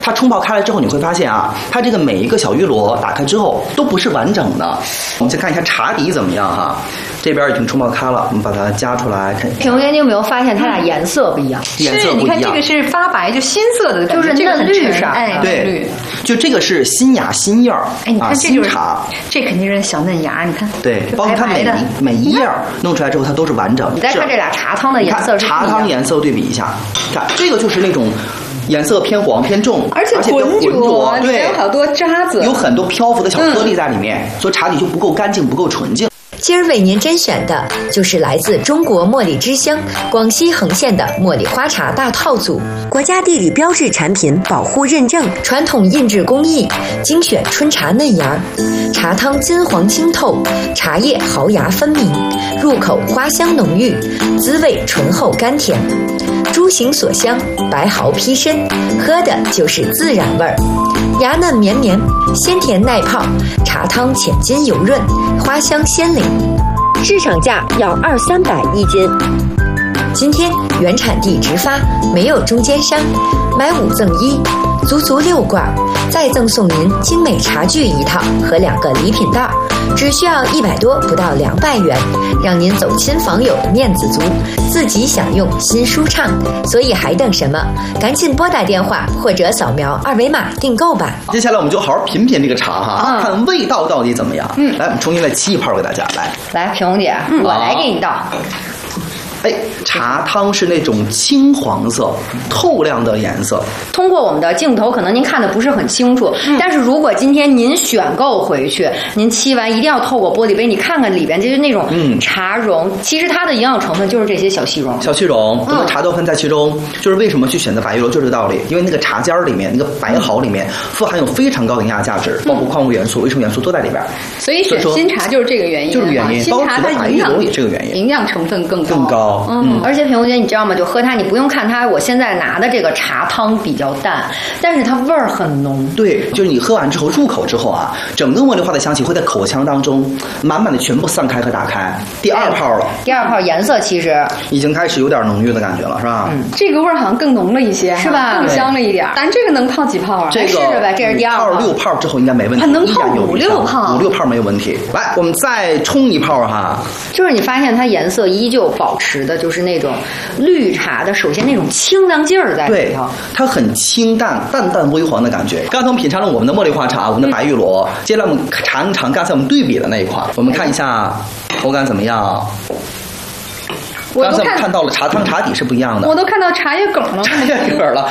它冲泡开了之后，你会发现啊，它这个每一个小玉螺打开之后都不是完整的。我们先看一下茶底怎么样哈，这边已经冲泡开了，我们把它夹出来看。 品红姐，你有没有发现它俩颜色不一样？ 颜色不一样。 你看这个是发白，就新色的感觉， 就是嫩绿上， 哎， 对， 绿。 就这个是新芽新叶儿， 哎，你看这就是茶， 这肯定是小嫩芽，你看。 对，包括它每一叶儿弄出来之后，它都是完整。 你再看这俩茶汤的颜色是茶汤颜色对比一下，看这个就是那种。颜色偏黄偏重， 而且浑浊，对，有好多渣子， 有很多漂浮的小颗粒在里面，所以茶底就不够干净，不够纯净。 今儿为您甄选的就是来自中国茉莉之乡广西横县的茉莉花茶大套组，国家地理标志产品保护认证，传统印制工艺，精选春茶嫩芽，茶汤金黄清透，茶叶毫芽分明，入口花香浓郁，滋味醇厚甘甜。猪形锁香，白毫披身，喝的就是自然味儿。芽嫩绵绵，鲜甜耐泡，茶汤浅金油润，花香鲜灵。市场价要200-300一斤。今天原产地直发，没有中间商，买5赠1，足6罐，再赠送您精美茶具1套和2个礼品袋，只需要100多不到200元，让您走亲访友面子足，自己享用心舒畅。所以还等什么？赶紧拨打电话或者扫描2维码订购吧。 接下来我们就好好品品这个茶哈，看味道到底怎么样。来，我们重新来沏一泡给大家。 来，品红姐，我来给你倒。 哎，茶汤是那种青黄色、透亮的颜色。 通过我们的镜头，可能您看的不是很清楚，但是如果今天您选购回去，您沏完一定要透过玻璃杯，你看看里边就是那种茶蓉，其实它的营养成分就是这些小细蓉。 小细蓉，很多茶豆分在其中，就是为什么去选择白玉螺，就这个道理。因为那个茶尖儿里面，那个白毫里面富含有非常高的营养价值，包括矿物元素、维生素元素都在里边。 所以选新茶就是这个原因， 就是原因。 新茶它营养也这个原因， 营养成分更高。 而且品红姐，你知道吗？就喝它，你不用看它，我现在拿的这个茶汤比较淡，但是它味儿很浓。 对，就是你喝完之后入口之后啊，整个茉莉花的香气会在口腔当中满满的全部散开和打开。第2泡了， 第2泡颜色其实已经开始有点浓郁的感觉了，是吧？ 这个味儿好像更浓了一些， 是吧？ 更香了一点。咱这个能泡几泡啊？ 这个试试呗，这是第2泡 ，6泡之后应该没问题， 能泡5-6泡 ，5-6泡没有问题。来，我们再冲1泡哈。 就是你发现它颜色依旧保持的就是那种绿茶的，首先那种清亮劲儿在里头， 它很清淡、淡微黄的感觉。刚才我们品尝了我们的茉莉花茶，我们的白玉螺，接下来我们尝一尝刚才我们对比的那一款，我们看一下口感怎么样。刚才我们看到了茶汤茶底是不一样的， 我都看到茶叶梗了， 茶叶梗了。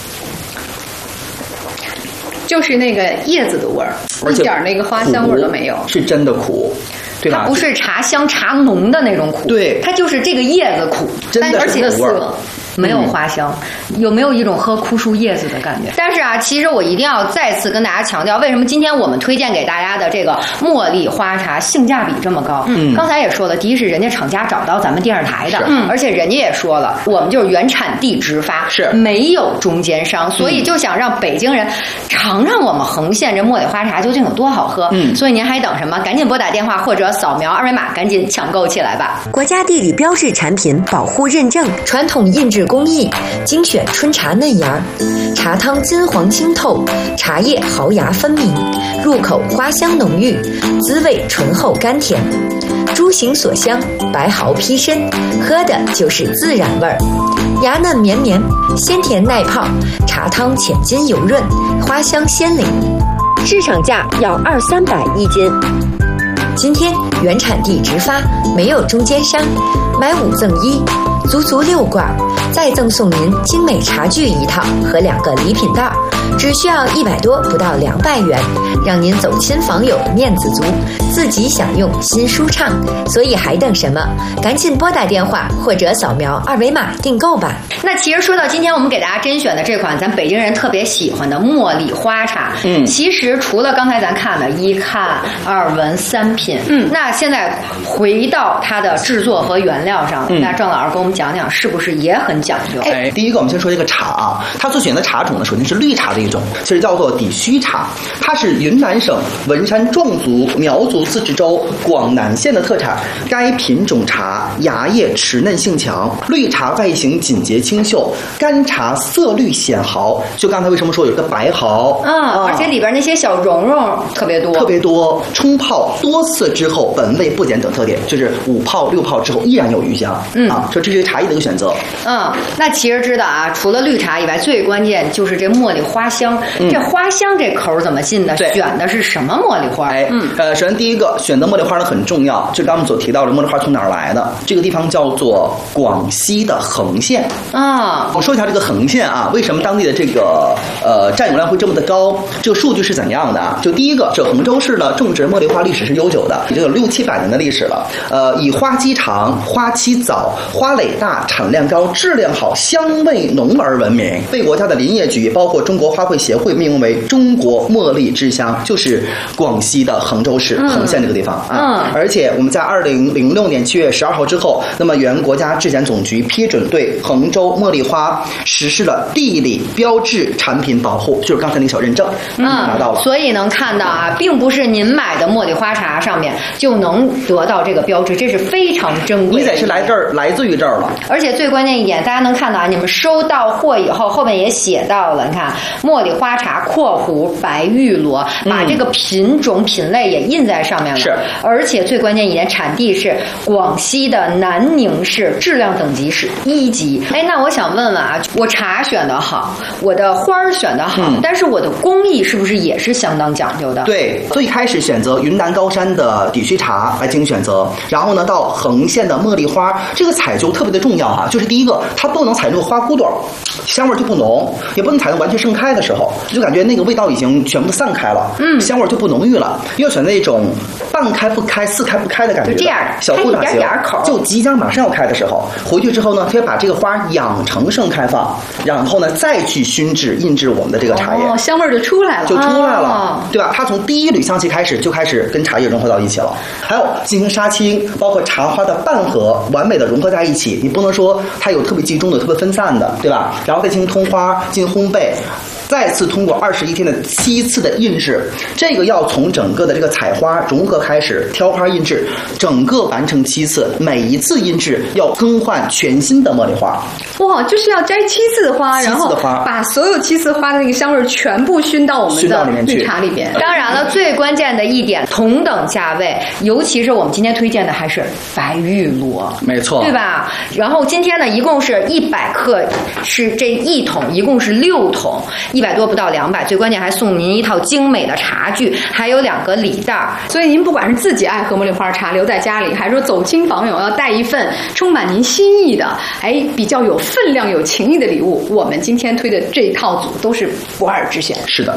就是那个叶子的味儿，一点那个花香味都没有， 是真的苦。对吧？ 它不是茶香茶浓的那种苦， 对， 它就是这个叶子苦， 真的是苦味儿。 没有花香，有没有一种喝枯树叶子的感觉？但是啊，其实我一定要再次跟大家强调，为什么今天我们推荐给大家的这个茉莉花茶性价比这么高？刚才也说了，第一是人家厂家找到咱们电视台的，而且人家也说了，我们就是原产地直发， 是没有中间商，所以就想让北京人尝尝我们横县这茉莉花茶究竟有多好喝。所以您还等什么？赶紧拨打电话或者扫描2维码，赶紧抢购起来吧！ 国家地理标志产品保护认证，传统印制工艺，精选春茶嫩芽，茶汤金黄清透，茶叶毫芽分明，入口花香浓郁，滋味醇厚甘甜。猪形锁香，白毫披身，喝的就是自然味儿。芽嫩绵绵，鲜甜耐泡，茶汤浅金油润，花香鲜灵。市场价要200-300一斤。今天原产地直发，没有中间商，买5赠1，足6罐，再赠送您精美茶具1套和2个礼品袋，只需要100多不到200元，让您走亲访友面子足，自己享用心舒畅。所以还等什么？赶紧拨打电话或者扫描2维码订购吧。 那其实说到今天我们给大家甄选的这款咱北京人特别喜欢的茉莉花茶，其实除了刚才咱看的1看2闻3品，那现在回到它的制作和原料上，那郑老师给我们讲讲是不是也很讲究？ 第一个我们先说这个茶啊，它所选的茶种呢，首先是绿茶的一种，其实叫做底须茶，它是云南省文山壮族苗族自治州广南县的特产。该品种茶芽叶持嫩性强，绿茶外形紧结清秀，干茶色绿显毫。就刚才为什么说有一个白毫而且里边那些小蓉蓉特别多， 冲泡多次之后本味不减等特点，就是5泡6泡之后依然有余香。这是茶叶的一个选择。 那其实知道啊，除了绿茶以外，最关键就是这茉莉花香。这花香这口怎么进的？选的是什么茉莉花？ 首先第一个选择茉莉花呢很重要，就刚刚我们所提到的茉莉花从哪儿来的？这个地方叫做广西的横县我说一下这个横县啊，为什么当地的这个占有量会这么的高？这个数据是怎样的啊？就第一个，这衡州市的种植茉莉花历史是悠久的，已经有600-700年的历史了。以花期长、花期早、花蕾大、产量高、质量好、香味浓而闻名，被国家的林业局包括中国花卉协会命名为中国茉莉之乡，就是广西的衡州市横县这个地方而且我们在2006年7月12号之后，那么原国家质检总局批准对衡州茉莉花实施了地理标志产品保护，就是刚才那个小认证拿到了。 所以能看到啊，并不是您买的茉莉花茶上面就能得到这个标志，这是非常珍贵的。 你得是来自于这儿了。 而且最关键一点，大家能看到啊，你们收到货以后，后面也写到了，你看茉莉花茶（括弧白玉螺），把这个品种品类也印在上面了。 是， 而且最关键一点，产地是广西的南宁市，质量等级是1级。那我想问问啊，我茶选得好，我的花儿选得好，但是我的工艺是不是也是相当讲究的？ 对，最开始选择云南高山的底须茶来进行选择，然后呢到横县的茉莉花，这个采就特别的重要啊。就是第一个，它不能采那个花骨朵，香味就不浓，也不能采到完全盛开的时候，就感觉那个味道已经全部散开了，香味就不浓郁了。要选那种半开不开、似开不开的感觉， 就这样小不打开一点口， 就即将马上要开的时候，回去之后呢，可以把这个花养成盛开放，然后呢再去熏制印制我们的这个茶叶， 香味就出来了， 对吧？它从第一缕香气开始就开始跟茶叶融合到一起了。还有进行杀青，包括茶花的拌合，完美的融合在一起。你不能说它有特别集中的、特别分散的，对吧？然后再进行通花、进行烘焙。再次通过21天的7次的印制，这个要从整个的这个采花融合开始，挑花印制，整个完成7次，每一次印制要更换全新的茉莉花。 哇，就是要摘7次的花，然后把所有7次花的那个香味全部熏到我们的绿茶里边。 当然了，最关键的一点，同等价位，尤其是我们今天推荐的还是白玉螺， 没错， 对吧？然后今天呢，一共是100克，是这1桶，一共是6桶。100多不到200，最关键还送您一套精美的茶具，还有2个礼袋。 所以您不管是自己爱喝茉莉花茶留在家里，还是说走亲访友要带一份充满您心意的，比较有分量、有情谊的礼物，我们今天推的这一套组都是不二之选。 是的。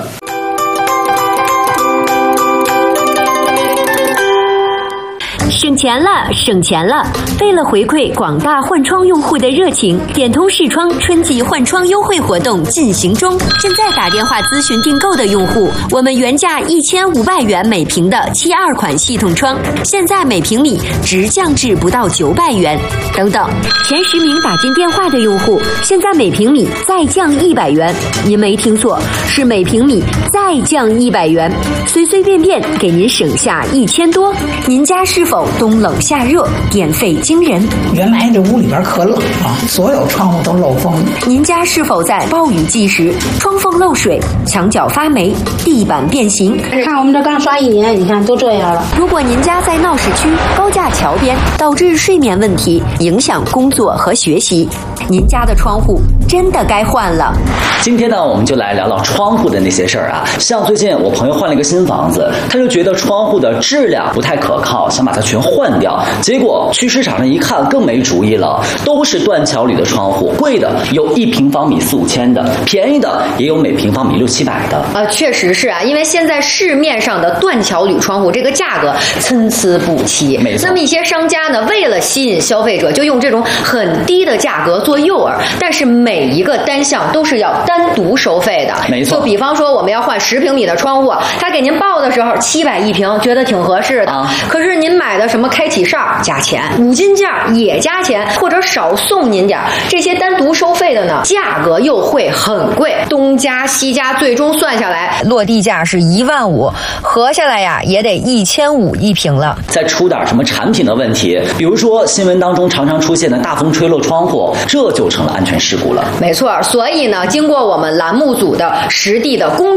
省钱了，省钱了！为了回馈广大换窗用户的热情，点通视窗春季换窗优惠活动进行中。现在打电话咨询订购的用户，我们原价1500元每平的72款系统窗，现在每平米直降至不到900元。等等，前10名打进电话的用户，现在每平米再降100元。您没听错，是每平米再降100元，随随便便给您省下1000多。您家是否冬冷夏热，电费惊人？ 原来这屋里边可冷了，所有窗户都漏风。 您家是否在暴雨季时窗缝漏水、墙角发霉、地板变形？ 看我们这刚刷1年，你看都这样了。 如果您家在闹市区、高架桥边，导致睡眠问题，影响工作和学习，您家的窗户真的该换了。 今天呢，我们就来聊聊窗户的那些事儿啊。像最近我朋友换了一个新房子，他就觉得窗户的质量不太可靠，想把它全换掉。结果去市场上一看，更没主意了，都是断桥铝的窗户，贵的有1平方米4-5千的，便宜的也有每平方米600-700的。 确实是啊，因为现在市面上的断桥铝窗户这个价格参差不齐。 没错。 那么一些商家呢，为了吸引消费者，就用这种很低的价格做诱饵，但是每每一个单项都是要单独收费的。 没错， 就比方说我们要换10平米的窗户，他给您报的时候700一平，觉得挺合适的。可是您买的什么开启哨加钱，5金件也加钱，或者少送您点，这些单独收费的呢，价格又会很贵，东加西加，最终算下来落地价是15000，合下来呀也得1500一平了。 再出点什么产品的问题，比如说新闻当中常常出现的大风吹落窗户，这就成了安全事故了。 没错，所以呢，经过我们栏目组的实地的公